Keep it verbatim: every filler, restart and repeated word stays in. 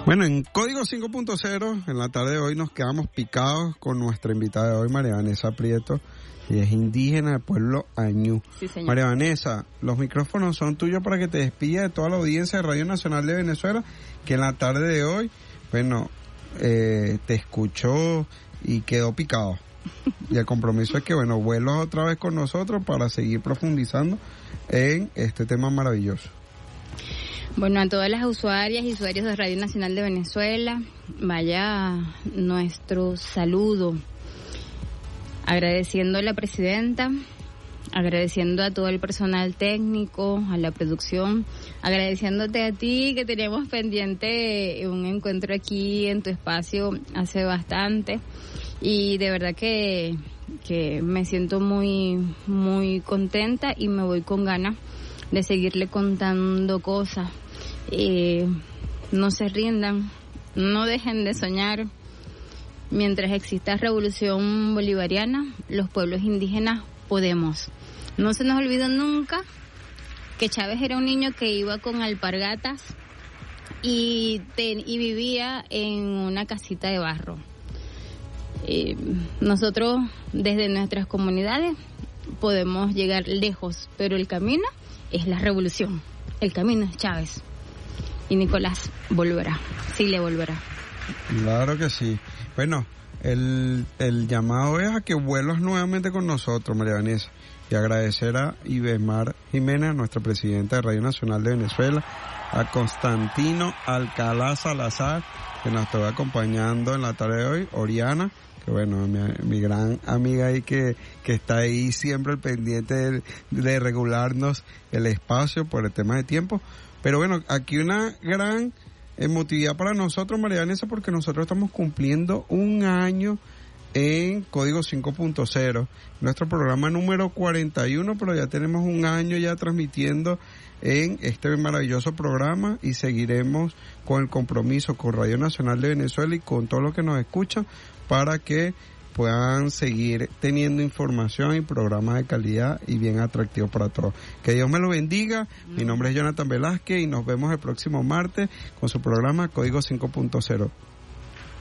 Bueno, en Código cinco punto cero, en la tarde de hoy nos quedamos picados con nuestra invitada de hoy, María Vanessa Prieto, y es indígena del pueblo Añú. Sí, señor. María Vanessa, los micrófonos son tuyos para que te despidas de toda la audiencia de Radio Nacional de Venezuela, que en la tarde de hoy, bueno, eh, te escuchó y quedó picado. Y el compromiso es que, bueno, vuelvas otra vez con nosotros para seguir profundizando en este tema maravilloso. Bueno, a todas las usuarias y usuarios de Radio Nacional de Venezuela, vaya nuestro saludo, agradeciendo a la presidenta, agradeciendo a todo el personal técnico, a la producción, agradeciéndote a ti que teníamos pendiente un encuentro aquí en tu espacio hace bastante, y de verdad que, que me siento muy, muy contenta y me voy con ganas de seguirle contando cosas. Eh, no se rindan, no dejen de soñar. Mientras exista revolución bolivariana, los pueblos indígenas podemos. No se nos olvidó nunca que Chávez era un niño que iba con alpargatas y, ten, y vivía en una casita de barro. Eh, nosotros desde nuestras comunidades podemos llegar lejos, pero el camino es la revolución, el camino es Chávez. Y Nicolás volverá, sí le volverá. Claro que sí. Bueno, el, el llamado es a que vuelvas nuevamente con nosotros, María Vanessa, y agradecer a Ibesmar Jiménez, nuestra presidenta de Radio Nacional de Venezuela, a Constantino Alcalá Salazar, que nos estuvo acompañando en la tarde de hoy, Oriana, que bueno, mi, mi gran amiga ahí que, que está ahí siempre al pendiente de, de regularnos el espacio por el tema de tiempo. Pero bueno, aquí una gran emotividad para nosotros, María Vanessa, porque nosotros estamos cumpliendo un año en Código cinco punto cero, nuestro programa número cuarenta y uno, pero ya tenemos un año ya transmitiendo en este maravilloso programa y seguiremos con el compromiso con Radio Nacional de Venezuela y con todos los que nos escuchan para que puedan seguir teniendo información y programas de calidad y bien atractivos para todos. Que Dios me lo bendiga. Mi nombre es Jonathan Velázquez y nos vemos el próximo martes con su programa Código cinco punto cero.